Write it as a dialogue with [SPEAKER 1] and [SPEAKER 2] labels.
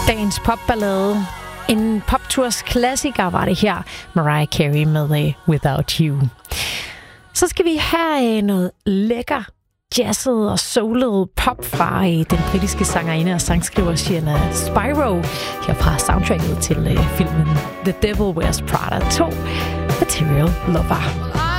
[SPEAKER 1] Dagens popballade. En poptours klassiker var det her. Mariah Carey med Without You. Så skal vi have noget lækker jazzet og soulet pop fra den britiske sangerinde og sangskriver Sienna Spyro, her fra soundtracket til filmen The Devil Wears Prada 2, Material Lover.